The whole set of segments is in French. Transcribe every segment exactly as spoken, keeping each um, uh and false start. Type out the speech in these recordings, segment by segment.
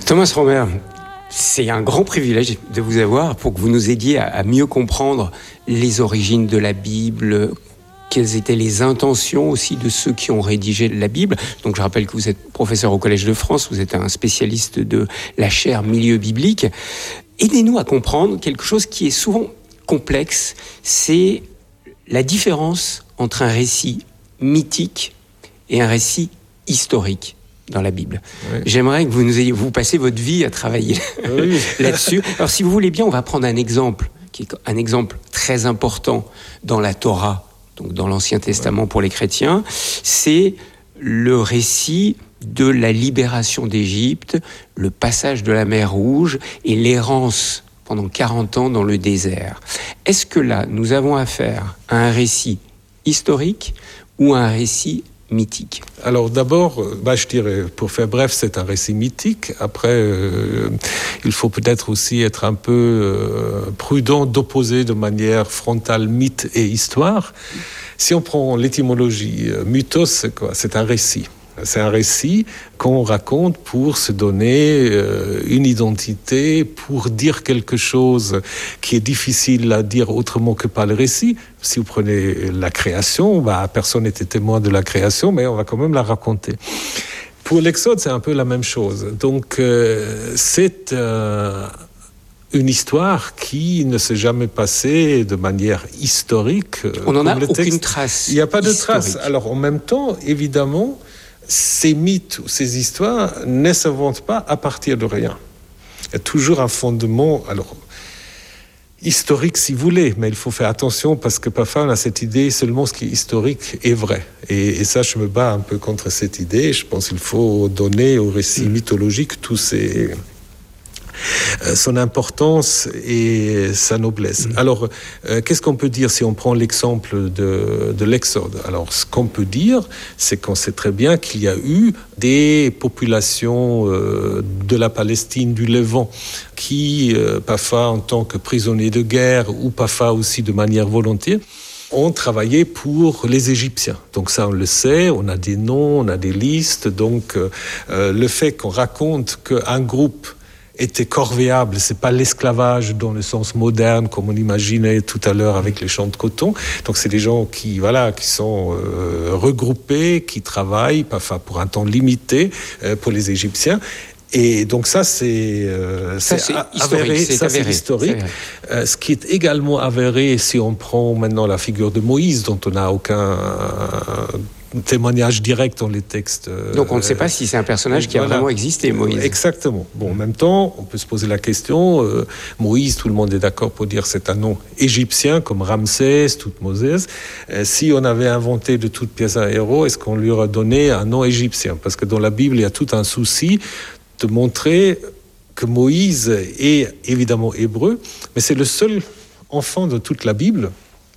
Thomas Romer, c'est un grand privilège de vous avoir pour que vous nous aidiez à, à mieux comprendre les origines de la Bible, quelles étaient les intentions aussi de ceux qui ont rédigé la Bible. Donc je rappelle que vous êtes professeur au Collège de France, vous êtes un spécialiste de la chaire milieu biblique. Aidez-nous à comprendre quelque chose qui est souvent complexe, c'est la différence entre un récit mythique et un récit historique dans la Bible. Oui. J'aimerais que vous nous ayez, vous passez votre vie à travailler oui. là-dessus. Alors, si vous voulez bien, on va prendre un exemple, qui est un exemple très important dans la Torah, donc dans l'Ancien Testament oui. pour les chrétiens. C'est le récit de la libération d'Égypte, le passage de la mer Rouge et l'errance pendant quarante ans dans le désert. Est-ce que là, nous avons affaire à un récit historique ou à un récit mythique? Alors d'abord, bah, je dirais, pour faire bref, c'est un récit mythique. Après, euh, il faut peut-être aussi être un peu euh, prudent d'opposer de manière frontale mythe et histoire. Si on prend l'étymologie, euh, mythos, c'est quoi? C'est un récit. C'est un récit qu'on raconte pour se donner euh, une identité, pour dire quelque chose qui est difficile à dire autrement que par le récit. Si vous prenez la création, bah, personne n'était témoin de la création, mais on va quand même la raconter. Pour l'Exode, c'est un peu la même chose. Donc, euh, c'est euh, une histoire qui ne s'est jamais passée de manière historique. On n'en a aucune trace. Il n'y a pas de historique. trace. Alors, en même temps, évidemment, ces mythes ou ces histoires ne s'inventent pas à partir de rien. Il y a toujours un fondement, alors, historique si vous voulez, mais il faut faire attention parce que parfois on a cette idée, seulement ce qui est historique est vrai. Et, et ça, je me bats un peu contre cette idée. Je pense qu'il faut donner au récit mmh. mythologique tous ces... son importance et sa noblesse. Mmh. Alors, euh, qu'est-ce qu'on peut dire si on prend l'exemple de, de l'Exode? Alors, ce qu'on peut dire, c'est qu'on sait très bien qu'il y a eu des populations euh, de la Palestine, du Levant, qui, euh, parfois en tant que prisonniers de guerre ou parfois aussi de manière volontaire, ont travaillé pour les Égyptiens. Donc ça, on le sait, on a des noms, on a des listes. Donc, euh, le fait qu'on raconte qu'un groupe était corvéable, c'est pas l'esclavage dans le sens moderne comme on imaginait tout à l'heure avec les champs de coton. Donc c'est des gens qui voilà qui sont euh, regroupés, qui travaillent parfois pour un temps limité euh, pour les Égyptiens. Et donc ça c'est euh, ça, c'est, c'est avéré, c'est ça avéré, c'est historique. C'est euh, ce qui est également avéré si on prend maintenant la figure de Moïse dont on n'a aucun euh, témoignage direct dans les textes. Donc on ne sait pas si c'est un personnage qui a voilà. vraiment existé, Moïse. Exactement. Bon, en même temps, on peut se poser la question, euh, Moïse, tout le monde est d'accord pour dire c'est un nom égyptien, comme Ramsès, Toutmoses. Euh, si on avait inventé de toute pièce un héros, est-ce qu'on lui aurait donné un nom égyptien? Parce que dans la Bible, il y a tout un souci de montrer que Moïse est évidemment hébreu, mais c'est le seul enfant de toute la Bible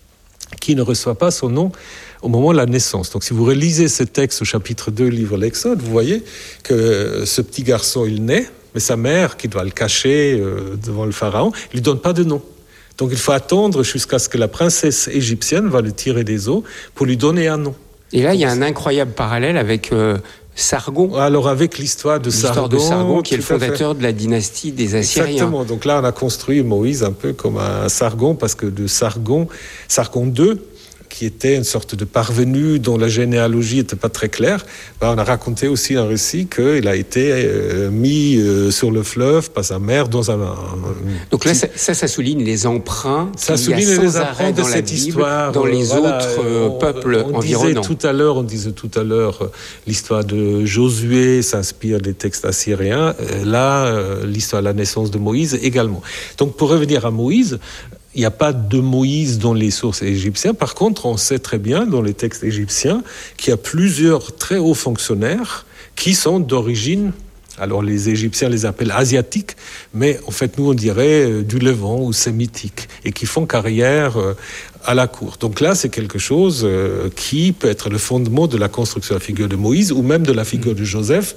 qui ne reçoit pas son nom au moment de la naissance. Donc si vous relisez ce texte au chapitre deux, livre l'Exode, vous voyez que ce petit garçon, il naît, mais sa mère, qui doit le cacher euh, devant le pharaon, ne lui donne pas de nom. Donc il faut attendre jusqu'à ce que la princesse égyptienne va le tirer des eaux pour lui donner un nom. Et là, il y a un incroyable parallèle avec euh, Sargon. Alors avec l'histoire de l'histoire Sargon. de Sargon, qui est le fondateur de la dynastie des Assyriens. Exactement. Donc là, on a construit Moïse un peu comme un Sargon, parce que de Sargon, Sargon deux, qui était une sorte de parvenu dont la généalogie n'était pas très claire, ben on a raconté aussi un récit qu'il a été euh, mis euh, sur le fleuve par sa mère dans un... un Donc là, ça, ça, ça souligne les emprunts ça qu'il y a souligne sans les arrêt de dans la cette Bible, histoire, dans les voilà, autres euh, on, peuples on environnants. Disait tout à l'heure, on disait tout à l'heure, euh, l'histoire de Josué s'inspire des textes assyriens. Euh, là, euh, l'histoire de la naissance de Moïse également. Donc pour revenir à Moïse, il n'y a pas de Moïse dans les sources égyptiennes. Par contre, on sait très bien dans les textes égyptiens qu'il y a plusieurs très hauts fonctionnaires qui sont d'origine, alors les Égyptiens les appellent asiatiques, mais en fait nous on dirait euh, du Levant ou sémitique, et qui font carrière euh, à la cour. Donc là c'est quelque chose euh, qui peut être le fondement de la construction de la figure de Moïse ou même de la figure de Joseph,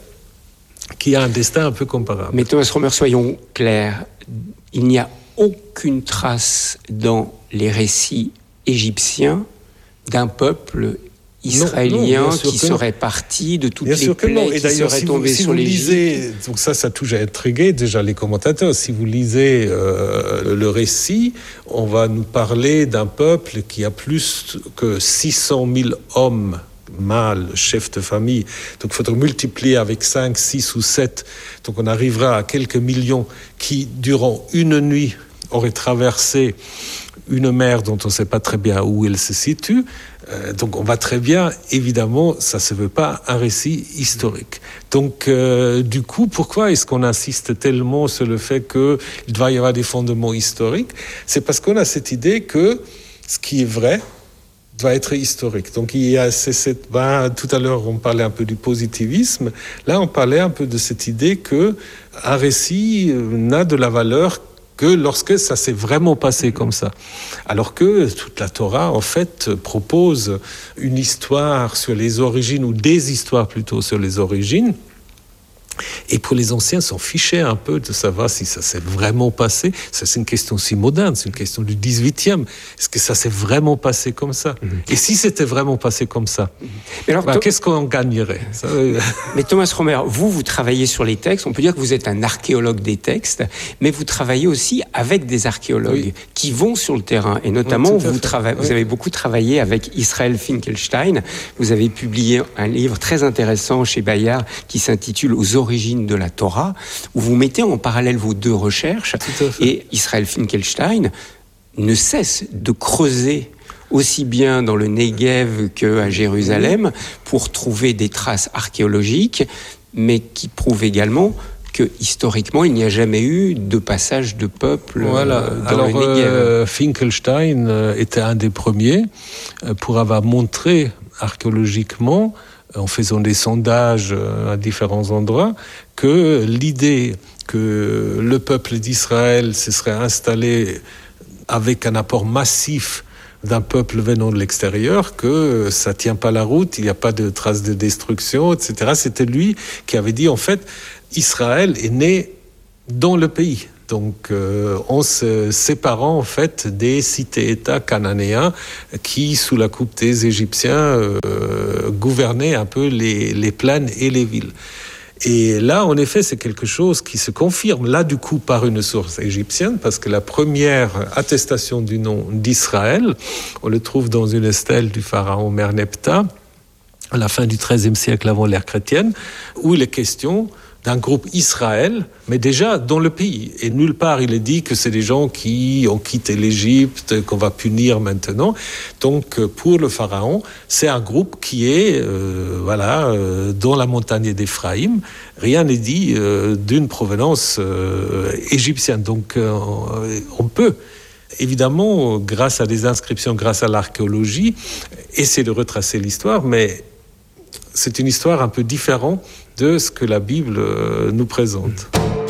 qui a un destin un peu comparable. Mais Thomas Romer, soyons clairs, il n'y a aucune trace dans les récits égyptiens d'un peuple israélien non, non, qui serait parti de toutes bien les plaies qui seraient si tombées vous, si sur vous l'Égypte. Lisez, donc ça, ça a toujours intrigué déjà les commentateurs. Si vous lisez euh, le récit, on va nous parler d'un peuple qui a plus que six cent mille hommes mâles, chefs de famille. Donc il faudrait multiplier avec cinq, six ou sept. Donc on arrivera à quelques millions qui, durant une nuit, auraient traversé une mer dont on ne sait pas très bien où elle se situe. Euh, donc on va très bien, évidemment, ça ne se veut pas un récit historique. Donc euh, du coup, pourquoi est-ce qu'on insiste tellement sur le fait qu'il doit y avoir des fondements historiques ? C'est parce qu'on a cette idée que ce qui est vrai doit être historique. Donc il y a c'est cette, ben, tout à l'heure on parlait un peu du positivisme, là on parlait un peu de cette idée que un récit n'a de la valeur que lorsque ça s'est vraiment passé comme ça. Alors que toute la Torah, en fait, propose une histoire sur les origines, ou des histoires plutôt sur les origines. Et pour les anciens, s'en fichaient un peu de savoir si ça s'est vraiment passé. Ça, c'est une question si moderne, c'est une question du dix-huitième. Est-ce que ça s'est vraiment passé comme ça ? Mmh. Et si c'était vraiment passé comme ça, mais alors, ben, to- qu'est-ce qu'on gagnerait ? Ça, euh... Mais Thomas Romer, vous, vous travaillez sur les textes. On peut dire que vous êtes un archéologue des textes, mais vous travaillez aussi avec des archéologues oui. qui vont sur le terrain. Et notamment, oui, vous, trava- oui. vous avez beaucoup travaillé avec Israël Finkelstein. Vous avez publié un livre très intéressant chez Bayard qui s'intitule « Aux origines de la Torah », où vous mettez en parallèle vos deux recherches. Et Israël Finkelstein ne cesse de creuser aussi bien dans le Negev qu'à Jérusalem pour trouver des traces archéologiques, mais qui prouvent également que historiquement, il n'y a jamais eu de passage de peuple voilà. dans Alors, le Negev. Euh, Finkelstein euh, était un des premiers euh, pour avoir montré archéologiquement, en faisant des sondages à différents endroits, que l'idée que le peuple d'Israël se serait installé avec un apport massif d'un peuple venant de l'extérieur, que ça ne tient pas la route, il n'y a pas de traces de destruction, et cetera. C'était lui qui avait dit, en fait, Israël est né dans le pays. Donc, euh, en se séparant en fait des cités-États cananéens qui, sous la coupe des Égyptiens, euh, gouvernaient un peu les, les plaines et les villes. Et là, en effet, c'est quelque chose qui se confirme, là, du coup, par une source égyptienne, parce que la première attestation du nom d'Israël, on le trouve dans une stèle du pharaon Merneptah, à la fin du treizième siècle avant l'ère chrétienne, où il est question d'un groupe Israël, mais déjà dans le pays. Et nulle part il est dit que c'est des gens qui ont quitté l'Égypte, qu'on va punir maintenant. Donc pour le pharaon, c'est un groupe qui est euh, voilà, euh, dans la montagne d'Éphraïm. Rien n'est dit euh, d'une provenance euh, égyptienne. Donc euh, on peut, évidemment, grâce à des inscriptions, grâce à l'archéologie, essayer de retracer l'histoire, mais c'est une histoire un peu différente de ce que la Bible nous présente.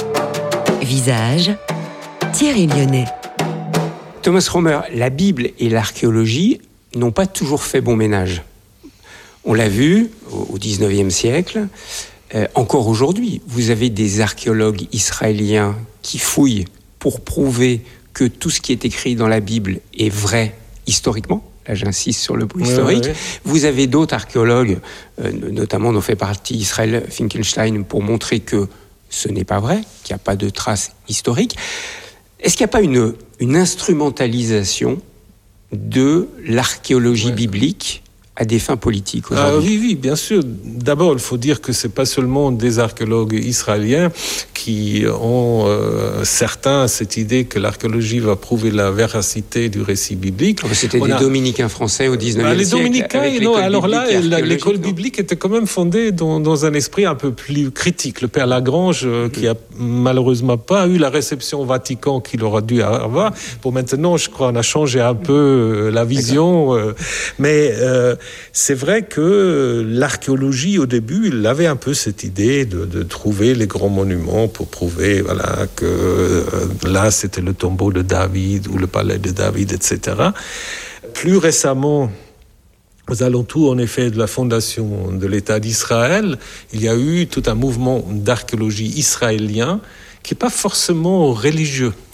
Visage, Thierry Lyonnais. Thomas Romer, la Bible et l'archéologie n'ont pas toujours fait bon ménage. On l'a vu au dix-neuvième siècle. Euh, encore aujourd'hui, vous avez des archéologues israéliens qui fouillent pour prouver que tout ce qui est écrit dans la Bible est vrai historiquement. Là, j'insiste sur le point historique. Ouais, ouais, ouais. Vous avez d'autres archéologues, euh, notamment dont fait partie Israël Finkelstein, pour montrer que ce n'est pas vrai, qu'il n'y a pas de traces historiques. Est-ce qu'il n'y a pas une, une instrumentalisation de l'archéologie ouais. biblique à des fins politiques aujourd'hui ? Ah, oui, oui, bien sûr. D'abord, il faut dire que ce n'est pas seulement des archéologues israéliens qui ont, euh, certains, cette idée que l'archéologie va prouver la véracité du récit biblique. Oh, c'était On des a... dominicains français au dix-neuvième bah, siècle. Les dominicains, non, alors là, l'école biblique était quand même fondée dans, dans un esprit un peu plus critique. Le père Lagrange, euh, qui a malheureusement pas eu la réception au Vatican qu'il aurait dû avoir. Pour maintenant, je crois, on a changé un peu euh, la vision. Euh, mais euh, c'est vrai que l'archéologie, au début, il avait un peu cette idée de, de trouver les grands monuments pour prouver voilà, que euh, là, c'était le tombeau de David ou le palais de David, et cetera. Plus récemment, aux alentours, en effet, de la fondation de l'État d'Israël, il y a eu tout un mouvement d'archéologie israélien qui n'est pas forcément religieux,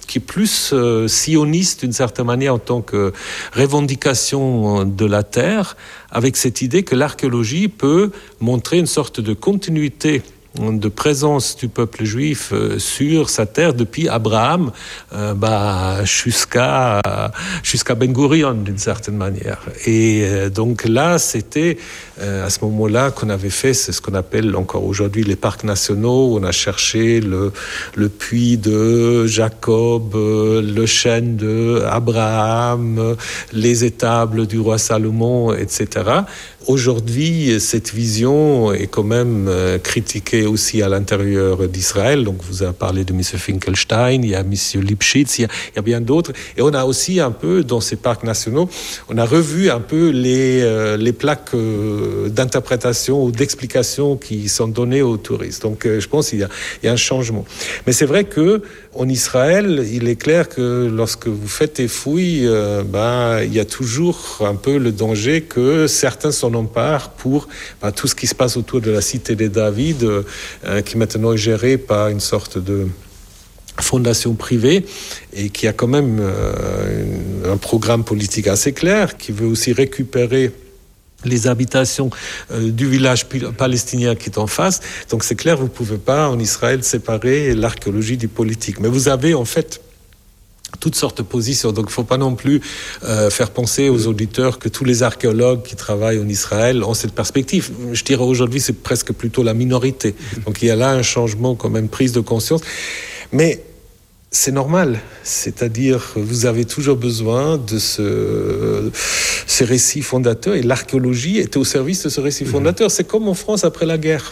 qui est plus euh, sioniste d'une certaine manière en tant que revendication de la terre, avec cette idée que l'archéologie peut montrer une sorte de continuité de présence du peuple juif sur sa terre depuis Abraham euh, bah, jusqu'à, jusqu'à Ben Gurion d'une certaine manière. Et euh, donc là, c'était euh, à ce moment-là qu'on avait fait c'est ce qu'on appelle encore aujourd'hui les parcs nationaux. On a cherché le, le puits de Jacob, euh, le chêne de Abraham, les étables du roi Salomon, et cetera. Aujourd'hui, cette vision est quand même euh, critiquée aussi à l'intérieur d'Israël. Donc, vous avez parlé de M. Finkelstein, il y a M. Lipschitz, il y a, il y a bien d'autres. Et on a aussi un peu, dans ces parcs nationaux, on a revu un peu les, euh, les plaques euh, d'interprétation ou d'explication qui sont données aux touristes. Donc, euh, je pense qu'il y a, il y a un changement. Mais c'est vrai que en Israël, il est clair que lorsque vous faites des fouilles, euh, ben, il y a toujours un peu le danger que certains s'en emparent pour ben, tout ce qui se passe autour de la cité de David, euh, qui maintenant est gérée par une sorte de fondation privée et qui a quand même euh, un programme politique assez clair, qui veut aussi récupérer les habitations euh, du village palestinien qui est en face. Donc c'est clair, vous ne pouvez pas en Israël séparer l'archéologie du politique. Mais vous avez en fait toutes sortes de positions. Donc il ne faut pas non plus euh, faire penser aux auditeurs que tous les archéologues qui travaillent en Israël ont cette perspective. Je dirais aujourd'hui c'est presque plutôt la minorité. Donc il y a là un changement quand même, prise de conscience. Mais c'est normal, c'est-à-dire vous avez toujours besoin de ce, ces récits fondateurs et l'archéologie était au service de ce récit fondateur. C'est comme en France après la guerre.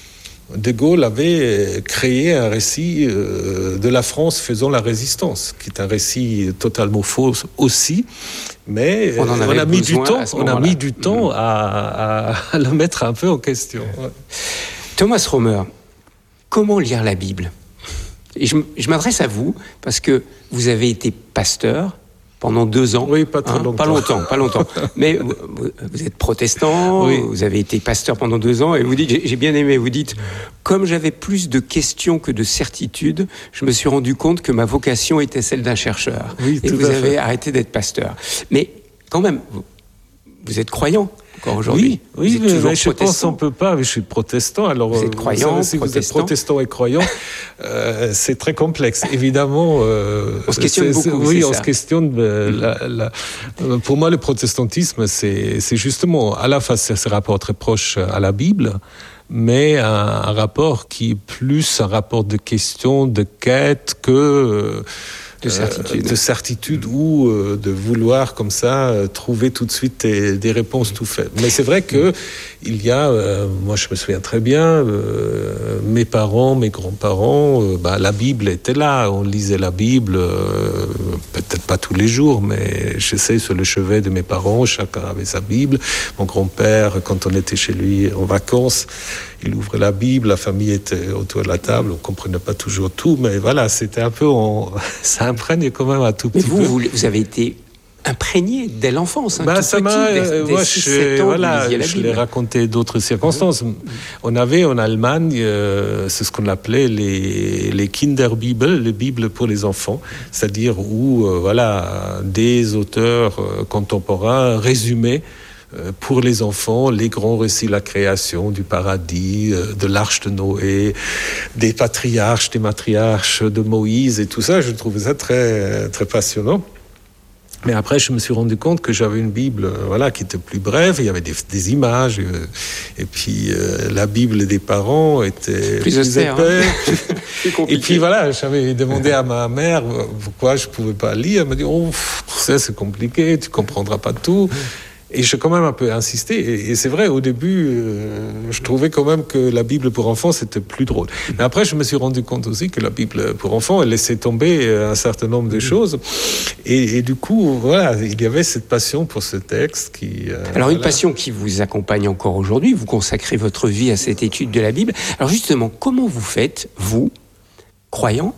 De Gaulle avait créé un récit de la France faisant la résistance, qui est un récit totalement faux aussi, mais on, on a mis du temps, on a mis du temps mmh. à, à, à le mettre un peu en question. Ouais. Thomas Romer, comment lire la Bible ? Et je, je m'adresse à vous parce que vous avez été pasteur pendant deux ans. Oui, pas très hein, longtemps. Pas longtemps, pas longtemps. Mais vous, vous êtes protestant, oui. Vous avez été pasteur pendant deux ans et vous dites, j'ai, j'ai bien aimé, vous dites, comme j'avais plus de questions que de certitudes, je me suis rendu compte que ma vocation était celle d'un chercheur. Oui, et tout vous à avez fait. arrêté d'être pasteur. Mais quand même, vous, vous êtes croyant. Encore aujourd'hui. Oui, oui mais je pense qu'on ne peut pas. Je suis protestant. Alors, vous êtes croyant, vous savez, si protestant. vous êtes protestant et croyant, euh, c'est très complexe. Évidemment, euh, on se questionne beaucoup. Oui, c'est on ça. se questionne. Euh, la, la, pour moi, le protestantisme, c'est, c'est justement à la fois ce rapport très proche à la Bible, mais un, un rapport qui est plus un rapport de questions, de quête que de certitude, euh, de certitude ou euh, de vouloir comme ça euh, trouver tout de suite des, des réponses tout faites. Mais c'est vrai que il y a, euh, moi je me souviens très bien, euh, mes parents, mes grands-parents, euh, bah, la Bible était là, on lisait la Bible, euh, peut-être pas tous les jours, mais je sais sur le chevet de mes parents, chacun avait sa Bible. Mon grand-père, quand on était chez lui en vacances, il ouvrait la Bible, la famille était autour de la table, on ne comprenait pas toujours tout, mais voilà, c'était un peu, on, ça imprègne quand même un tout mais petit vous, peu. Vous, vous avez été imprégné dès l'enfance, hein, bah, tout ça petit, m'a, dès, dès moi, six, je, sept ans, voilà, vous lisiez la je Bible. l'ai raconté d'autres circonstances. Mmh. On avait en Allemagne, euh, c'est ce qu'on appelait les, les Kinderbibel, les Bibles pour les enfants, c'est-à-dire où, euh, voilà, des auteurs euh, contemporains résumaient pour les enfants, les grands récits de la création, du paradis, de l'arche de Noé, des patriarches, des matriarches, de Moïse et tout ça. Je trouvais ça très, très passionnant. Mais après, je me suis rendu compte que j'avais une Bible, voilà, qui était plus brève. Il y avait des, des images, euh, et puis euh, la Bible des parents était plus, plus austère, épais. Hein. Et puis voilà, j'avais demandé à ma mère pourquoi je pouvais pas lire. Elle m'a dit, oh, ça c'est compliqué, tu comprendras pas tout. Et j'ai quand même un peu insisté. Et, et c'est vrai, au début, euh, je trouvais quand même que la Bible pour enfants, c'était plus drôle. Mais après, je me suis rendu compte aussi que la Bible pour enfants, elle laissait tomber un certain nombre de choses. Et, et du coup, voilà, il y avait cette passion pour ce texte qui... Euh, Alors, voilà. une passion qui vous accompagne encore aujourd'hui. Vous consacrez votre vie à cette étude de la Bible. Alors, justement, comment vous faites, vous, croyant,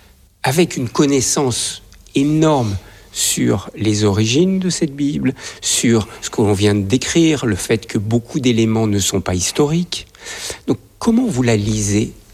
avec une connaissance énorme sur les origines de cette Bible, sur ce qu'on vient de décrire, le fait que beaucoup d'éléments ne sont pas historiques. Donc, comment vous la lisez,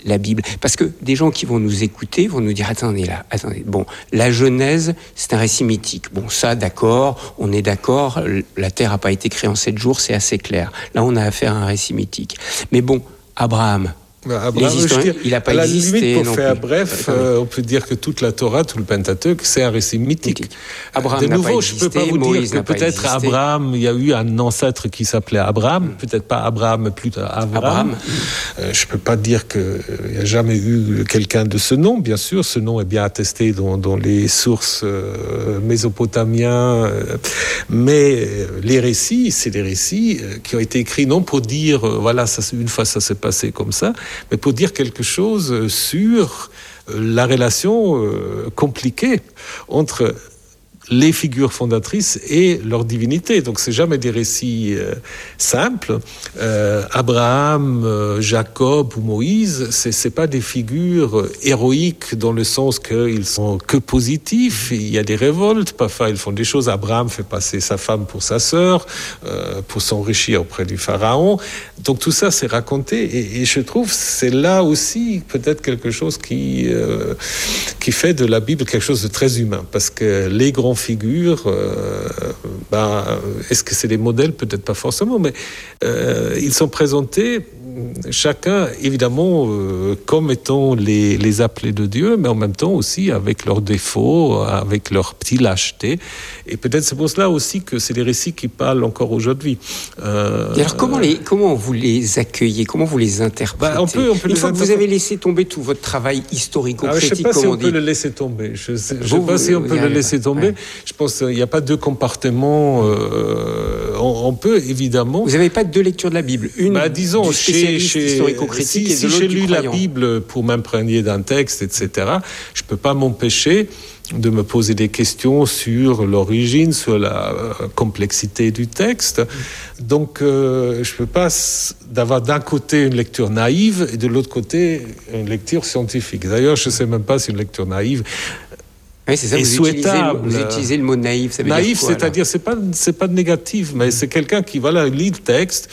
la Bible? Parce que des gens qui vont nous écouter vont nous dire, attendez là, attendez, bon, la Genèse, c'est un récit mythique. Bon, ça, d'accord, on est d'accord, la terre n'a pas été créée en sept jours, c'est assez clair. Là, on a affaire à un récit mythique. Mais bon, Abraham, Abraham, les historiens, dire, il n'a pas à la existé. Limite, pour non faire plus. bref, euh, on peut dire que toute la Torah, tout le Pentateuque, c'est un récit mythique. mythique. Abraham de n'a nouveau, pas je existé, ne peux pas vous Moïse dire que peut-être Abraham, il y a eu un ancêtre qui s'appelait Abraham, mm. peut-être pas Abraham, mais plutôt Abraham. Abraham. Euh, je ne peux pas dire qu'il n'y a jamais eu quelqu'un de ce nom, bien sûr, ce nom est bien attesté dans, dans les sources euh, mésopotamiennes, euh, mais les récits, c'est des récits euh, qui ont été écrits non pour dire, euh, voilà, ça, une fois ça s'est passé comme ça, mais pour dire quelque chose sur la relation euh, compliquée entre les figures fondatrices et leur divinité. Donc, c'est jamais des récits euh, simples. Euh, Abraham, euh, Jacob ou Moïse, c'est, c'est pas des figures héroïques dans le sens qu'ils sont que positifs. Il y a des révoltes. Parfois, ils font des choses. Abraham fait passer sa femme pour sa sœur, euh, pour s'enrichir auprès du pharaon. Donc, tout ça, c'est raconté. Et, et je trouve, c'est là aussi peut-être quelque chose qui, euh, qui fait de la Bible quelque chose de très humain. Parce que les grands figures, euh, bah, est-ce que c'est des modèles? Peut-être pas forcément, mais euh, ils sont présentés chacun, évidemment, euh, comme étant les, les appelés de Dieu, mais en même temps aussi avec leurs défauts, avec leurs petits lâchetés. Et peut-être c'est pour cela aussi que c'est des récits qui parlent encore aujourd'hui. Euh, Et alors, comment, les, comment vous les accueillez? Comment vous les interprétez? bah, on peut, on peut Une fois que vous avez laissé tomber tout votre travail historico-critique, ah, je ne sais pas si on, on dit. peut le laisser tomber. Je ne sais, vous, je sais pas si on peut le laisser pas. tomber. Ouais. Je pense qu'il n'y a pas deux compartiments. Euh, on, on peut évidemment... Vous n'avez pas deux lectures de la Bible? Une bah, disons, du spécialiste chez, historico-critique si, et de si l'autre j'ai du lu croyant. la Bible pour m'imprégner d'un texte, et cetera, je ne peux pas m'empêcher de me poser des questions sur l'origine, sur la complexité du texte. Donc, euh, je ne peux pas d'avoir d'un côté une lecture naïve et de l'autre côté une lecture scientifique. D'ailleurs, je ne sais même pas si une lecture naïve oui, c'est ça, est vous souhaitable. Utilisez, vous utilisez le mot naïf, ça veut naïf, dire quoi, c'est-à-dire, c'est pas, c'est pas de négatif, mais c'est quelqu'un qui, voilà, lit le texte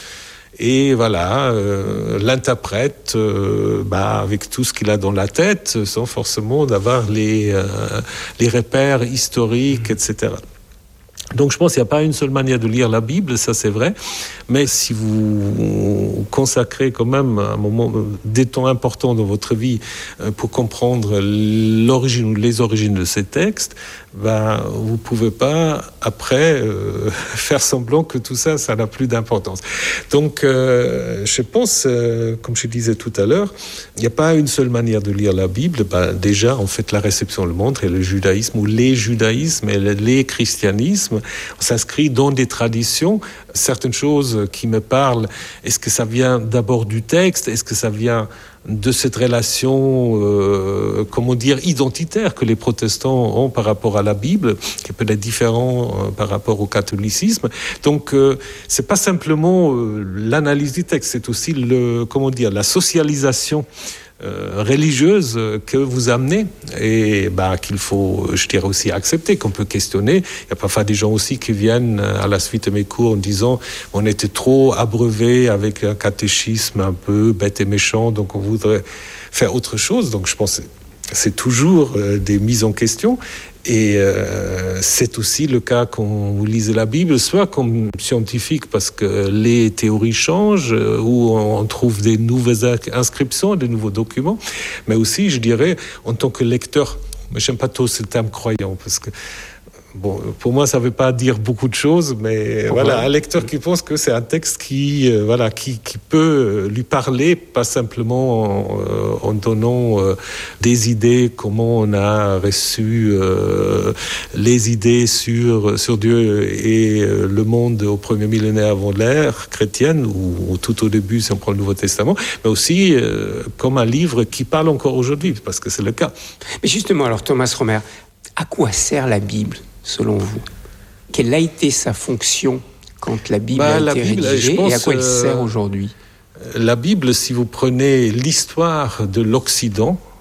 et voilà, euh, l'interprète euh, bah, avec tout ce qu'il a dans la tête, sans forcément d'avoir les, euh, les repères historiques, et cetera. Donc je pense qu'il n'y a pas une seule manière de lire la Bible, ça c'est vrai, mais si vous consacrez quand même un moment, des temps importants dans votre vie pour comprendre l'origine ou les origines de ces textes, ben, vous ne pouvez pas après euh, faire semblant que tout ça, ça n'a plus d'importance. Donc euh, je pense, euh, comme je disais tout à l'heure, il n'y a pas une seule manière de lire la Bible. Ben, déjà, en fait, la réception le montre, et le judaïsme ou les judaïsmes et les christianismes, on s'inscrit dans des traditions, certaines choses qui me parlent. Est-ce que ça vient d'abord du texte? Est-ce que ça vient de cette relation, euh, comment dire, identitaire que les protestants ont par rapport à la Bible, qui est peut-être différent euh, par rapport au catholicisme. Donc, euh, c'est pas simplement euh, l'analyse du texte, c'est aussi le, comment dire, la socialisation Euh, religieuse que vous amenez et bah, qu'il faut, je dirais aussi, accepter, qu'on peut questionner. Il y a parfois des gens aussi qui viennent à la suite de mes cours en disant on était trop abreuvé avec un catéchisme un peu bête et méchant, donc on voudrait faire autre chose. Donc je pense que c'est toujours euh, des mises en question. Et euh, c'est aussi le cas quand vous lisez la Bible, soit comme scientifique parce que les théories changent, euh, où on trouve des nouvelles inscriptions, des nouveaux documents, mais aussi, je dirais, en tant que lecteur, mais j'aime pas trop ce terme croyant, parce que bon, pour moi, ça ne veut pas dire beaucoup de choses, mais Pourquoi voilà, un lecteur qui pense que c'est un texte qui, euh, voilà, qui, qui peut lui parler, pas simplement en, euh, en donnant euh, des idées, comment on a reçu euh, les idées sur, sur Dieu et euh, le monde au premier millénaire avant l'ère chrétienne, ou, ou tout au début, si on prend le Nouveau Testament, mais aussi euh, comme un livre qui parle encore aujourd'hui, parce que c'est le cas. Mais justement, alors Thomas Romer, à quoi sert la Bible selon vous? Quelle a été sa fonction quand la Bible bah, a été Bible, rédigée pense, et à quoi elle sert aujourd'hui? La Bible, si vous prenez l'histoire de l'Occident,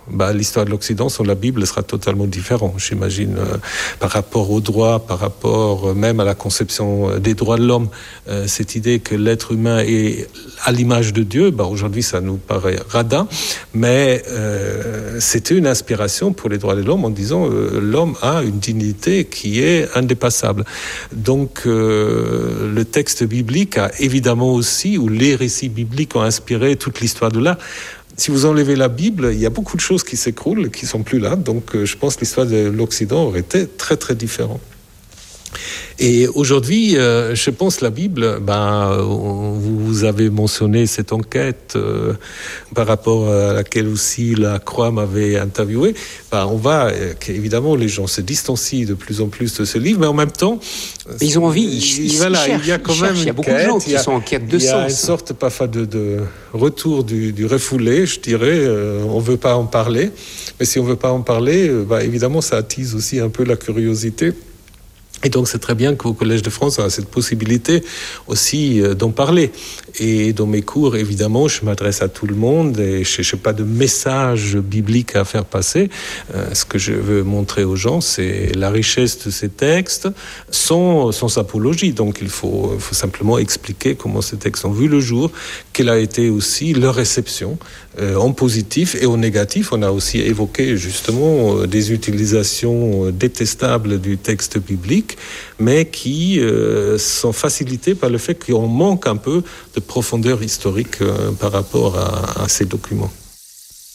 bah, l'histoire de l'Occident sans la Bible sera totalement différente, j'imagine, euh, par rapport au droit, par rapport euh, même à la conception des droits de l'homme. Euh, cette idée que l'être humain est à l'image de Dieu, bah, aujourd'hui ça nous paraît radin, mais euh, c'était une inspiration pour les droits de l'homme en disant euh, l'homme a une dignité qui est indépassable. Donc euh, le texte biblique a évidemment aussi, ou les récits bibliques ont inspiré toute l'histoire de l'art. Si vous enlevez la Bible, il y a beaucoup de choses qui s'écroulent, qui sont plus là. Donc euh, je pense que l'histoire de l'Occident aurait été très très différente. Et aujourd'hui, euh, je pense la Bible, ben, vous avez mentionné cette enquête euh, par rapport à laquelle aussi la Croix m'avait interviewé. Ben, on va, euh, évidemment, les gens se distancient de plus en plus de ce livre, mais en même temps, ils ont envie, ils, ils, voilà, ils cherchent, il y a quand même il y a beaucoup quête, de gens qui a, sont en quête de il y a sens. Une sorte parfois de, de retour du, du refoulé, je dirais. Euh, on veut pas en parler, mais si on veut pas en parler, euh, ben, évidemment, ça attise aussi un peu la curiosité. Et donc, c'est très bien qu'au Collège de France, on a cette possibilité aussi euh, d'en parler. Et dans mes cours, évidemment, je m'adresse à tout le monde et je n'ai pas de message biblique à faire passer. Euh, ce que je veux montrer aux gens, c'est la richesse de ces textes sans, sans apologie. Donc, il faut, il faut simplement expliquer comment ces textes ont vu le jour, quelle a été aussi leur réception euh, en positif et en négatif. On a aussi évoqué justement euh, des utilisations détestables du texte biblique, mais qui euh, sont facilitées par le fait qu'on manque un peu de profondeur historique euh, par rapport à, à ces documents.